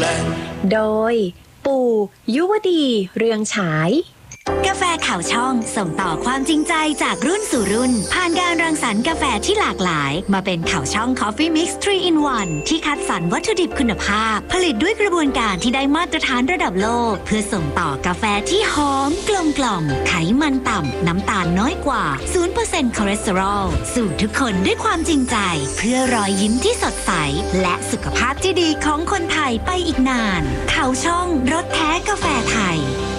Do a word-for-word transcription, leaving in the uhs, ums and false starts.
แหล่งโดยปู่ยุวดีเรืองฉายกาแฟข่าวช่องส่งต่อความจริงใจจากรุ่นสู่รุ่นผ่านการรังสรรค์กาแฟที่หลากหลายมาเป็นข่าวช่อง Coffee Mix ทรี in วัน ที่คัดสรรวัตถุดิบคุณภาพผลิตด้วยกระบวนการที่ได้มาตรฐานระดับโลกเพื่อส่งต่อกาแฟที่หอมกลมกล่อมไขมันต่ำน้ำตาลน้อยกว่า ศูนย์เปอร์เซ็นต์ คอเลสเตอรอลสู่ทุกคนด้วยความจริงใจเพื่อรอยยิ้มที่สดใสและสุขภาพที่ดีของคนไทยไปอีกนานข่าวช่องรสแท้กาแฟไทย